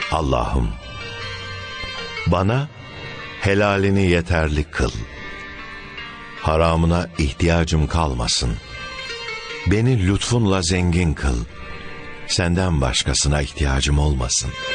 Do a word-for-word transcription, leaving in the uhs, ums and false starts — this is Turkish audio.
Allah'ım, bana helalini yeterli kıl. Haramına ihtiyacım kalmasın. Beni lütfunla zengin kıl. Senden başkasına ihtiyacım olmasın.